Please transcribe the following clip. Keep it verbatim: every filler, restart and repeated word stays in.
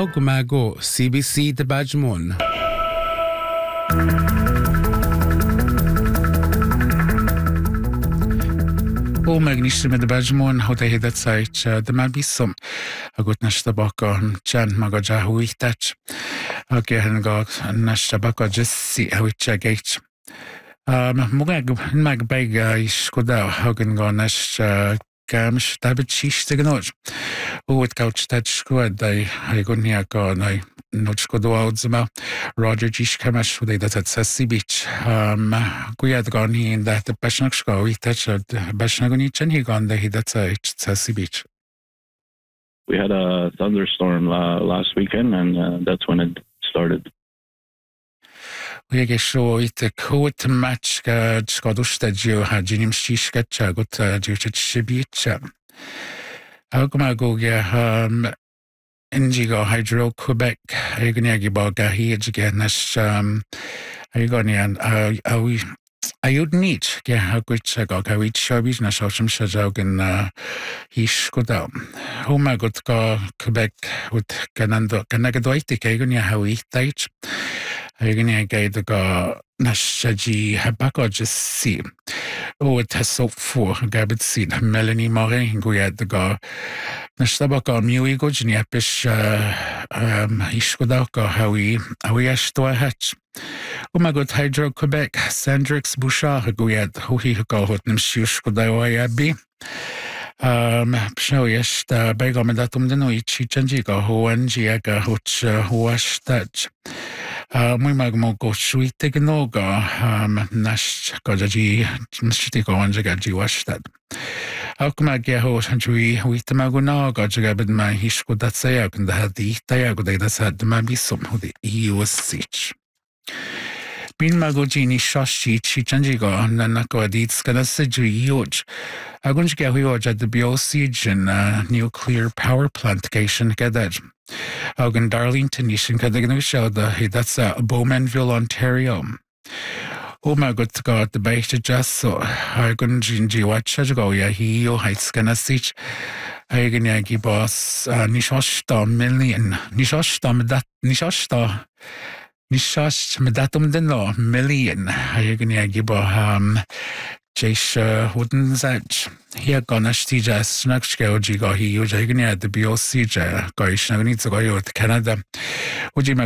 Gumago, C B C de Bajmon. Ó megnistem de Bajmon, hogy egy hidet szájt, de már bízom, agut nesta baka, csend maga jahu ihtach, aki henga nesta baka jessi, hogy csegeit. Mogeg megbega is koda, hagenga nesta Kamsh tabit chiste gnoj. Oet couch that squad they I got near God I not squad outzma Roger Gish Kamash they that at Sassy Beach. Um Guyad gone he in that the Pashnakska we touched Bashnagoni and he gone the he that's a Sassy Beach. We had a thunderstorm uh, last weekend and uh, that's when it started. Uige show it a coat match Scottish that you had Jim Shishka got due to Shibicha. Algomagogia um Indigo Hydro Quebec, Agonagi Boga, he again as um Agonian uh we I would need get how good I got how each show business or some shazog and uh he's go down. Oh my god go Quebec with Canando Canagadoite Agonia how he died. Agony gave the go Nashaji Habaka just see. Oh, it has so for Gabbard seed Melanie Murray and go at the go Nastabaka Mui Gojniapish um Ishkodaka how we how we ash to a hatch. Oh my god, Hydro Quebec, Sandrix Bouchard go at who he go hot them Shushkodawayabi. Um, show yes, the Begamadatum the Noichi Chanjiga, who and Giaga, which who was that. Mój magmogo sweetig noga nash gajaji mstiko anjagaji washtad. Alkumagyaho sanjui witamago gajagabed ma hishko dat sayag and the hadi tayago de das had ma bisum who the E U sich. Bin magojini shashi chichanjigo nanako adits kanasaju yoj. Agunjga huoj at the Biosegen nuclear power plantation gadaj. Augen Darlington Nishin Kadagnusha the that's uh Bowmanville, Ontario. Oh my god god the bait just so Augen Jinji watchago ya he o heights gonna sich Augen Yagi boss Nishoshta million Nishoshta that Nishoshta Nishosh Medatum den law million Augen Yagi bo um Jace wooden zedge. Here gonna stija snugsko jigo he usually at the B O C J. Goish needs to go to Canada. Would you